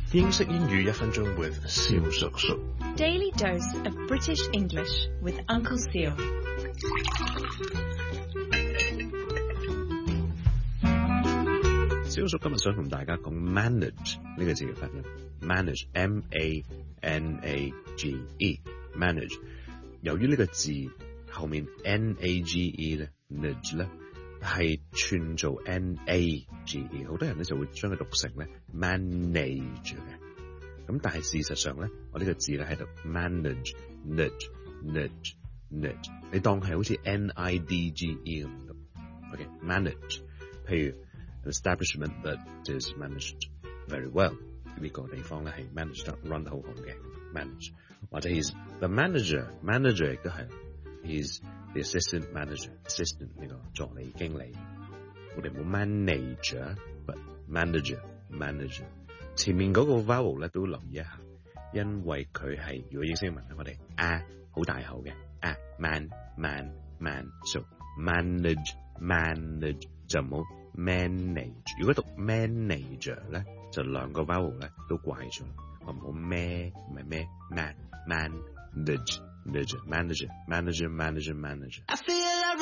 英式英語1分鐘 with 蕭叔叔。 Daily dose of British English with Uncle Seal. 蕭叔今日想同大家講 manage 呢個字嘅發音 manage M-A-N-A-G-E manage。由於呢個字後面 N-A-G-E 咧 nage 咧係串做 N-A-G-E， 好多人咧就會將佢讀成咧 manage 嘅。咁但係事實上咧，我呢個字咧喺度 manage nudge nudge nudge， 你當係好似 N-I-D-G-E 咁讀。OK manage， 譬如 an establishment that is managed very well， 呢個地方咧係 manage 得 run 得好好嘅 manage， 或者 he's the manager 亦都係 he's the assistant manager assistant 呢個助理經理，我哋冇 manager but manager 前面嗰個 vowel 咧都留意一下，因為佢係如果英式英文咧我哋好大口嘅man so manage 就冇 manage， 如果讀 manager 咧就兩個 vowel 咧都怪咗，我唔好咩唔係咩 manage manager I feel